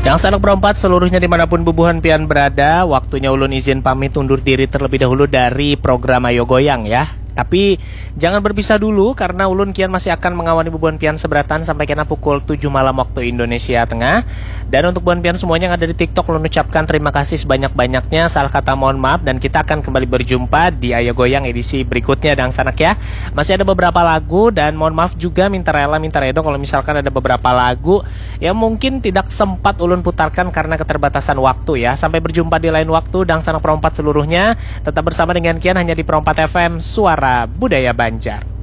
Yang sanak berempat seluruhnya dimanapun bubuhan pian berada, waktunya ulun izin pamit undur diri terlebih dahulu dari program Ayo Goyang ya. Tapi jangan berpisah dulu karena ulun kian masih akan mengawani bubuhan pian seberatan sampai kena pukul 7 malam waktu Indonesia Tengah. Dan untuk bubuhan pian semuanya yang ada di TikTok, ulun ucapkan terima kasih sebanyak-banyaknya. Salah kata mohon maaf, dan kita akan kembali berjumpa di Ayo Goyang edisi berikutnya dan sanak ya. Masih ada beberapa lagu dan mohon maaf juga minta rela minta redo kalau misalkan ada beberapa lagu yang mungkin tidak sempat ulun putarkan karena keterbatasan waktu ya. Sampai berjumpa di lain waktu dan sanak perempat seluruhnya. Tetap bersama dengan Kian hanya di Perempat FM Suara Budaya Banjar.